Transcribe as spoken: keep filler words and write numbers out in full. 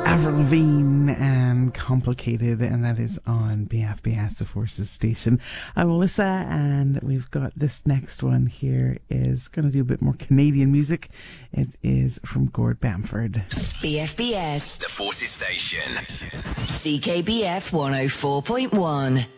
Avril Lavigne and Complicated, and that is on B F B S, the Forces Station. I'm Melissa, and we've got this next one here is going to do a bit more Canadian music. It is from Gord Bamford. B F B S, the Forces Station. C K B F one oh four point one.